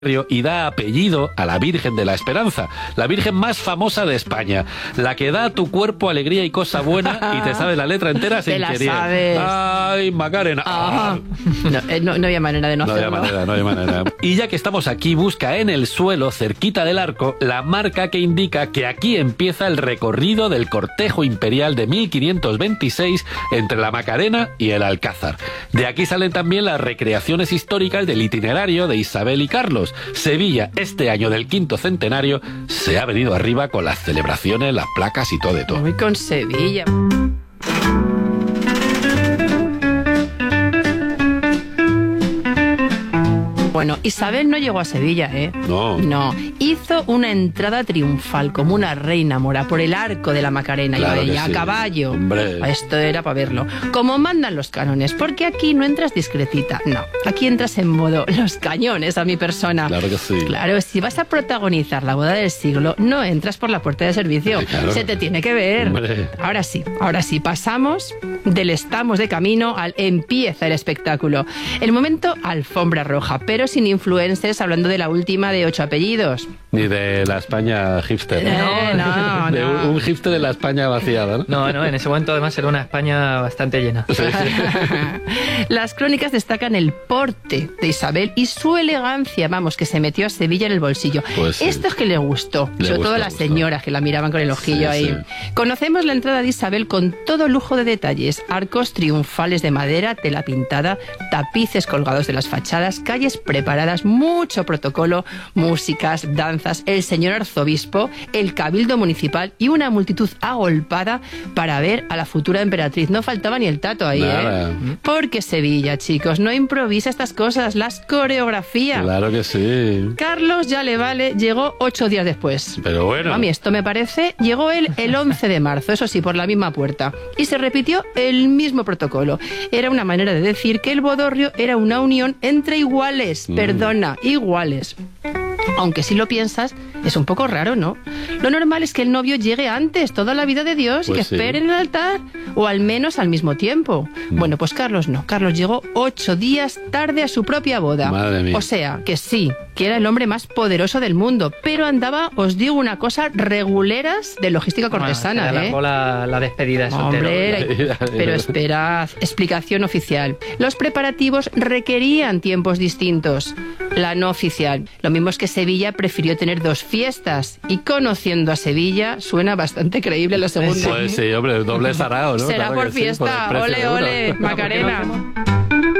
y da apellido a la Virgen de la Esperanza, la Virgen más famosa de España, la que da a tu cuerpo alegría y cosa buena y te sabe la letra entera sin la querer. Sabes. ¡Ay, Macarena! Ah. No había manera de no hacerlo. No había manera. Y ya que estamos aquí, busca en el suelo, cerquita del arco, la marca que indica que aquí empieza el recorrido del cortejo imperial de 1526 entre la Macarena y el Alcázar. De aquí salen también las recreaciones históricas del itinerario de Isabel y Carlos. Sevilla, este año del 5º centenario, se ha venido arriba con las celebraciones, las placas y todo de todo. Muy con Sevilla. Bueno, Isabel no llegó a Sevilla, ¿eh? No. Hizo una entrada triunfal como una reina mora por el arco de la Macarena, claro, y a sí. caballo. Hombre. Esto era para verlo. Como mandan los cánones, porque aquí no entras discretita, no. Aquí entras en modo los cañones a mi persona. Claro que sí. Claro, si vas a protagonizar la boda del siglo, no entras por la puerta de servicio. Sí, claro. Se te tiene que ver. Hombre. Ahora sí, pasamos del estamos de camino al empieza el espectáculo. El momento alfombra roja, pero sin influencers hablando de la última de 8 apellidos. Ni de la España hipster. No. De un hipster de la España vaciada, ¿no? No, en ese momento además era una España bastante llena. Sí. Las crónicas destacan el porte de Isabel y su elegancia, vamos, que se metió a Sevilla en el bolsillo. Pues sí. Esto es que le gustó, sobre todo a las señoras que la miraban con el ojillo ahí. Sí. Conocemos la entrada de Isabel con todo lujo de detalles, arcos triunfales de madera, tela pintada, tapices colgados de las fachadas, calles preparadas, mucho protocolo, músicas, danzas, el señor arzobispo, el cabildo municipal y una multitud agolpada para ver a la futura emperatriz. No faltaba ni el tato ahí, Nada. Porque Sevilla, chicos, no improvisa estas cosas, las coreografía. Claro que sí. Carlos, ya le vale, llegó 8 días después. Pero bueno. A mí esto me parece, llegó él el 11 de marzo, eso sí, por la misma puerta. Y se repitió el mismo protocolo. Era una manera de decir que el bodorrio era una unión entre iguales. Perdona, iguales. Aunque si lo piensas, es un poco raro, ¿no? Lo normal es que el novio llegue antes, toda la vida de Dios, y Pues que espere en el altar, o al menos al mismo tiempo. Bueno, pues Carlos no. Carlos llegó 8 días tarde a su propia boda. Madre mía. O sea, que sí, que era el hombre más poderoso del mundo, pero andaba, os digo una cosa, reguleras de logística cortesana, Se alargó la despedida de soltero. Hombre, pero esperad, explicación oficial. Los preparativos requerían tiempos distintos. La no oficial. Lo mismo es que Sevilla prefirió tener 2 fiestas, y conociendo a Sevilla suena bastante creíble la segunda. Pues sí, hombre, doble sarao, ¿no? Será Claro por que sí, fiesta. por el precio Ole, de uno. ole, Macarena.